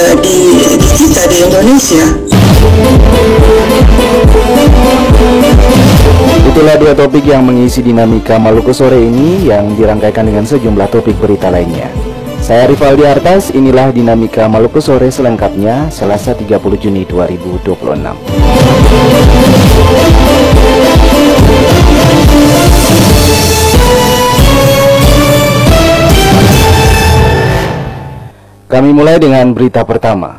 di kita di Indonesia. Itulah dua topik yang mengisi dinamika Maluku sore ini yang dirangkaikan dengan sejumlah topik berita lainnya. Saya Rivaldi Artas, inilah dinamika Maluku sore selengkapnya Selasa 30 Juni 2026. Kami mulai dengan berita pertama.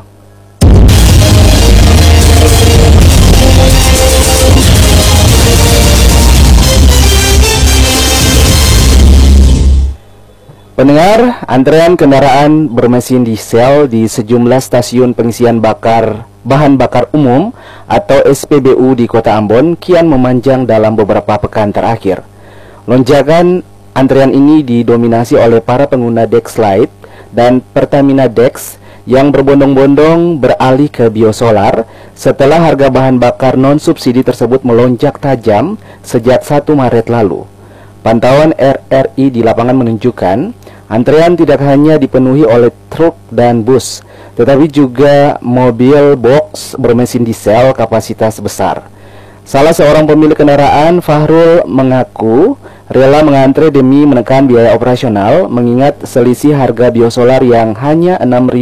Pendengar, antrean kendaraan bermesin diesel di sejumlah stasiun pengisian bahan bakar umum atau SPBU di Kota Ambon kian memanjang dalam beberapa pekan terakhir. Lonjakan antrean ini didominasi oleh para pengguna Dexlite dan Pertamina Dex yang berbondong-bondong beralih ke biosolar setelah harga bahan bakar non-subsidi tersebut melonjak tajam sejak 1 Maret lalu. Pantauan RRI di lapangan menunjukkan antrean tidak hanya dipenuhi oleh truk dan bus, tetapi juga mobil box bermesin diesel kapasitas besar. Salah seorang pemilik kendaraan, Fahrul, mengaku rela mengantre demi menekan biaya operasional mengingat selisih harga biosolar yang hanya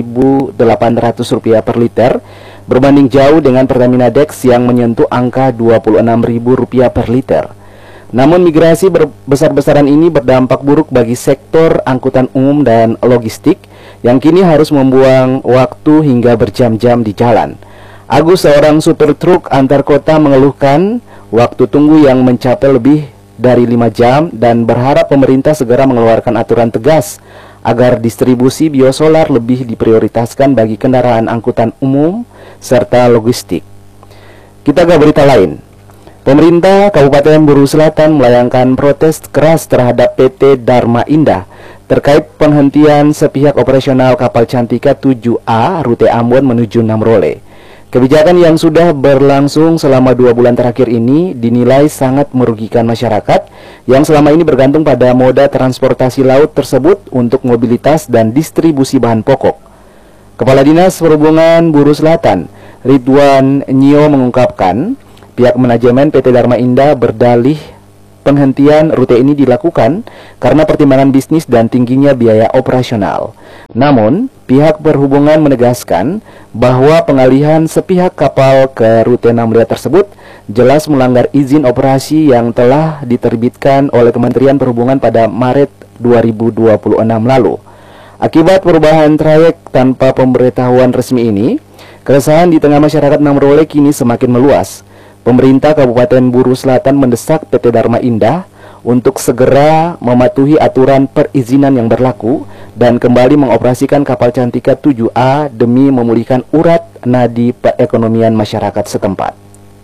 Rp6.800 per liter berbanding jauh dengan Pertamina Dex yang menyentuh angka Rp26.000 per liter. Namun migrasi besar-besaran ini berdampak buruk bagi sektor angkutan umum dan logistik yang kini harus membuang waktu hingga berjam-jam di jalan. Agus, seorang supir truk antar kota, mengeluhkan waktu tunggu yang mencapai lebih dari 5 jam dan berharap pemerintah segera mengeluarkan aturan tegas agar distribusi biosolar lebih diprioritaskan bagi kendaraan angkutan umum serta logistik. Kita ke berita lain. Pemerintah Kabupaten Buru Selatan melayangkan protes keras terhadap PT Dharma Indah terkait penghentian sepihak operasional kapal Cantika 7A rute Ambon menuju Namrole. Kebijakan yang sudah berlangsung selama 2 bulan terakhir ini dinilai sangat merugikan masyarakat yang selama ini bergantung pada moda transportasi laut tersebut untuk mobilitas dan distribusi bahan pokok. Kepala Dinas Perhubungan Buru Selatan, Ridwan Nyio, mengungkapkan pihak manajemen PT Dharma Indah berdalih penghentian rute ini dilakukan karena pertimbangan bisnis dan tingginya biaya operasional. Namun, pihak perhubungan menegaskan bahwa pengalihan sepihak kapal ke rute Namrele tersebut jelas melanggar izin operasi yang telah diterbitkan oleh Kementerian Perhubungan pada Maret 2026 lalu. Akibat perubahan trayek tanpa pemberitahuan resmi ini, keresahan di tengah masyarakat Namrele kini semakin meluas. Pemerintah Kabupaten Buru Selatan mendesak PT Dharma Indah untuk segera mematuhi aturan perizinan yang berlaku dan kembali mengoperasikan kapal Cantika 7A demi memulihkan urat nadi perekonomian masyarakat setempat.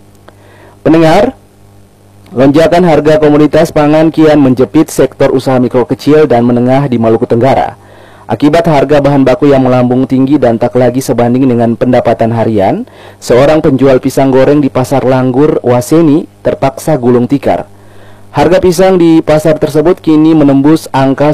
Pendengar, lonjakan harga komoditas pangan kian menjepit sektor usaha mikro kecil dan menengah di Maluku Tenggara. Akibat harga bahan baku yang melambung tinggi dan tak lagi sebanding dengan pendapatan harian, seorang penjual pisang goreng di Pasar Langgur, Waseni, terpaksa gulung tikar. Harga pisang di pasar tersebut kini menembus angka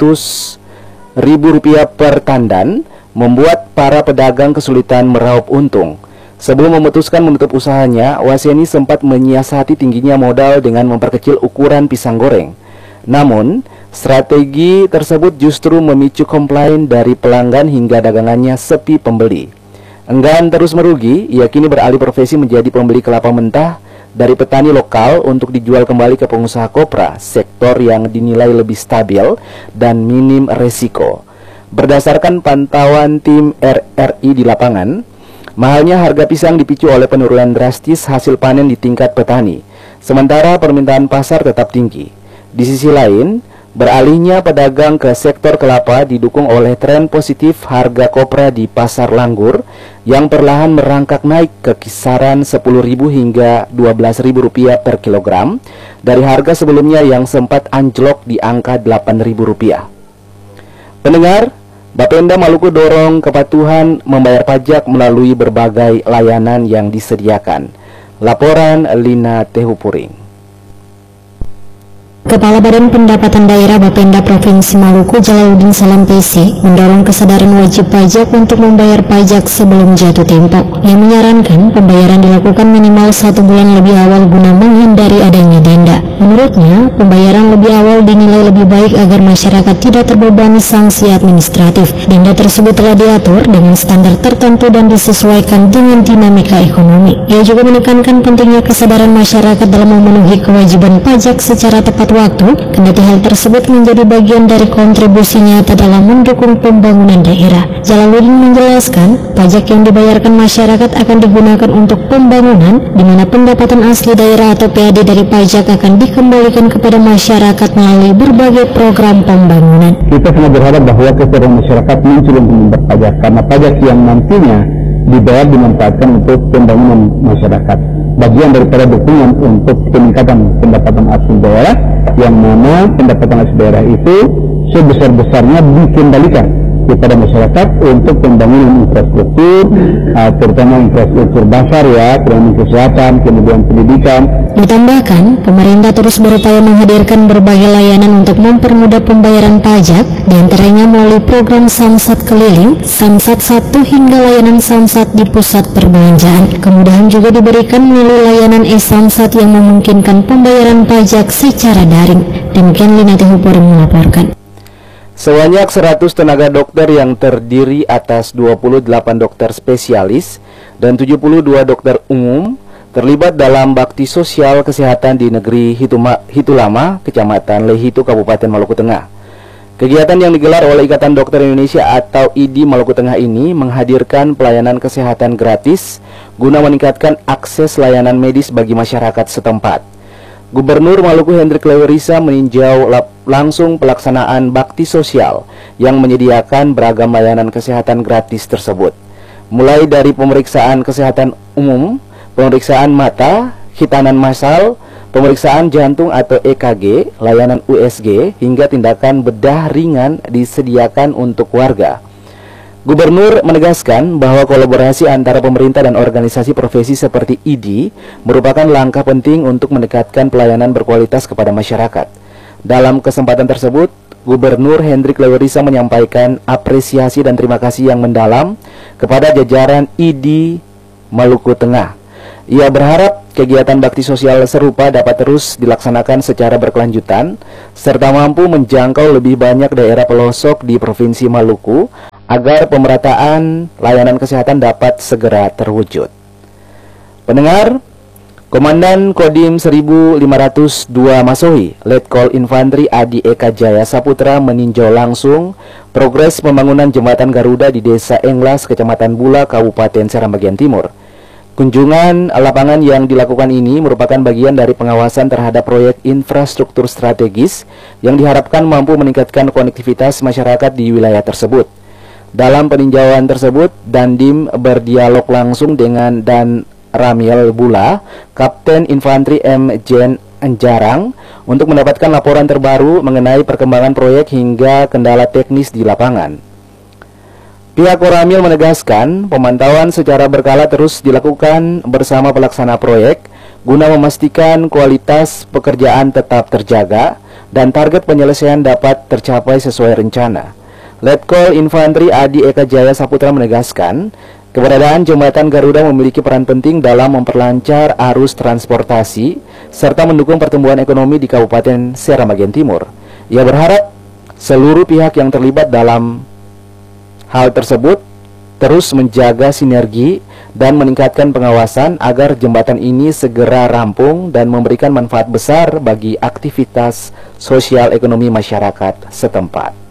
Rp100.000 per tandan, membuat para pedagang kesulitan meraup untung. Sebelum memutuskan menutup usahanya, Waseni sempat menyiasati tingginya modal dengan memperkecil ukuran pisang goreng. Namun, strategi tersebut justru memicu komplain dari pelanggan hingga dagangannya sepi pembeli. Enggan terus merugi, ia kini beralih profesi menjadi pembeli kelapa mentah dari petani lokal untuk dijual kembali ke pengusaha kopra, sektor yang dinilai lebih stabil dan minim resiko. Berdasarkan pantauan tim RRI di lapangan, mahalnya harga pisang dipicu oleh penurunan drastis hasil panen di tingkat petani, sementara permintaan pasar tetap tinggi. Di sisi lain, beralihnya pedagang ke sektor kelapa didukung oleh tren positif harga kopra di Pasar Langgur yang perlahan merangkak naik ke kisaran Rp10.000 hingga Rp12.000 per kilogram dari harga sebelumnya yang sempat anjlok di angka Rp8.000. Pendengar, Bapenda Maluku dorong kepatuhan membayar pajak melalui berbagai layanan yang disediakan. Laporan Lina Tehupuring. Kepala Badan Pendapatan Daerah Bapenda Provinsi Maluku Jalaluddin Salam PC mendorong kesadaran wajib pajak untuk membayar pajak sebelum jatuh tempo. Ia menyarankan pembayaran dilakukan minimal 1 bulan lebih awal guna menghindari adanya denda. Menurutnya, pembayaran lebih awal dinilai lebih baik agar masyarakat tidak terbebani sanksi administratif. Denda tersebut telah diatur dengan standar tertentu dan disesuaikan dengan dinamika ekonomi. Ia juga menekankan pentingnya kesadaran masyarakat dalam memenuhi kewajiban pajak secara tepat waktu, kendati hal tersebut menjadi bagian dari kontribusi nyata dalam mendukung pembangunan daerah. Jalaluddin menjelaskan, pajak yang dibayarkan masyarakat akan digunakan untuk pembangunan, di mana pendapatan asli daerah atau PAD dari pajak akan dikembalikan kepada masyarakat melalui berbagai program pembangunan. Kita sangat berharap bahwa kesadaran masyarakat muncul untuk berpajak, karena pajak yang nantinya dibayar dimanfaatkan untuk pembangunan masyarakat, bagian daripada dukungan untuk peningkatan pendapatan asli daerah, yang mana pendapatan asli daerah itu sebesar-besarnya dikembalikan kepada masyarakat untuk pembangunan infrastruktur, terutama infrastruktur dasar ya, kemudian kesehatan, kemudian pendidikan. Ditambahkan, pemerintah terus berupaya menghadirkan berbagai layanan untuk mempermudah pembayaran pajak, diantaranya melalui program Samsat Keliling, Samsat 1 hingga layanan Samsat di pusat perbelanjaan. Kemudahan juga diberikan melalui layanan e-Samsat yang memungkinkan pembayaran pajak secara daring. Demikian Linati Hupori melaporkan. Sebanyak 100 tenaga dokter yang terdiri atas 28 dokter spesialis dan 72 dokter umum terlibat dalam bakti sosial kesehatan di negeri Hitulama, Kecamatan Lehitu, Kabupaten Maluku Tengah. Kegiatan yang digelar oleh Ikatan Dokter Indonesia atau IDI Maluku Tengah ini menghadirkan pelayanan kesehatan gratis guna meningkatkan akses layanan medis bagi masyarakat setempat. Gubernur Maluku Hendrik Lewerisa meninjau langsung pelaksanaan bakti sosial yang menyediakan beragam layanan kesehatan gratis tersebut, mulai dari pemeriksaan kesehatan umum, pemeriksaan mata, hitanan massal, pemeriksaan jantung atau EKG, layanan USG, hingga tindakan bedah ringan disediakan untuk warga. Gubernur menegaskan bahwa kolaborasi antara pemerintah dan organisasi profesi seperti IDI merupakan langkah penting untuk mendekatkan pelayanan berkualitas kepada masyarakat. Dalam kesempatan tersebut, Gubernur Hendrik Lewerisa menyampaikan apresiasi dan terima kasih yang mendalam kepada jajaran IDI Maluku Tengah. Ia berharap kegiatan bakti sosial serupa dapat terus dilaksanakan secara berkelanjutan, serta mampu menjangkau lebih banyak daerah pelosok di Provinsi Maluku, agar pemerataan layanan kesehatan dapat segera terwujud. Pendengar, Komandan Kodim 1502 Masohi, Letkol Infantri Adi Eka Jaya Saputra meninjau langsung progres pembangunan jembatan Garuda di Desa Englas, Kecamatan Bula, Kabupaten Seram bagian Timur. Kunjungan lapangan yang dilakukan ini merupakan bagian dari pengawasan terhadap proyek infrastruktur strategis yang diharapkan mampu meningkatkan konektivitas masyarakat di wilayah tersebut. Dalam peninjauan tersebut, Dandim berdialog langsung dengan Dan Ramiel Bula, Kapten Infantri M. Jen Jarang, untuk mendapatkan laporan terbaru mengenai perkembangan proyek hingga kendala teknis di lapangan. Pihak Koramil menegaskan pemantauan secara berkala terus dilakukan bersama pelaksana proyek guna memastikan kualitas pekerjaan tetap terjaga dan target penyelesaian dapat tercapai sesuai rencana. Letkol Infantri Adi Eka Jaya Saputra menegaskan, keberadaan jembatan Garuda memiliki peran penting dalam memperlancar arus transportasi serta mendukung pertumbuhan ekonomi di Kabupaten Seram bagian Timur. Ia berharap seluruh pihak yang terlibat dalam hal tersebut terus menjaga sinergi dan meningkatkan pengawasan agar jembatan ini segera rampung dan memberikan manfaat besar bagi aktivitas sosial ekonomi masyarakat setempat.